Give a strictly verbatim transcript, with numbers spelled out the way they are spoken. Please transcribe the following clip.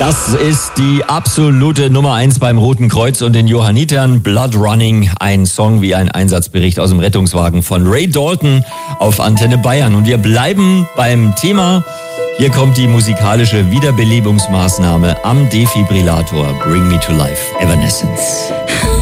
Das ist die absolute Nummer eins beim Roten Kreuz und den Johannitern. Blood Running, ein Song wie ein Einsatzbericht aus dem Rettungswagen von Ray Dalton auf Antenne Bayern. Und wir bleiben beim Thema. Hier kommt die musikalische Wiederbelebungsmaßnahme am Defibrillator. Bring Me to Life, Evanescence.